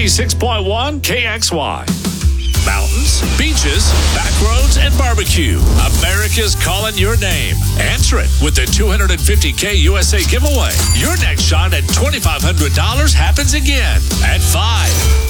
96.1 KXY. Mountains, beaches, back roads, and barbecue. America's calling your name. Answer it with the $250K USA giveaway. Your next shot at $2,500 happens again at 5.